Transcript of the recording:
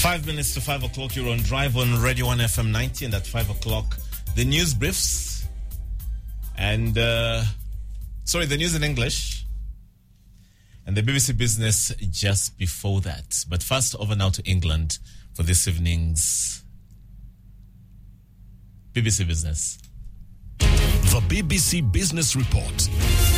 5 minutes to 5 o'clock, you're on Drive on Radio 1 FM 90, and at 5 o'clock, the news briefs. And, the news in English. And the BBC Business just before that. But first, over now to England for this evening's BBC Business. The BBC Business Report.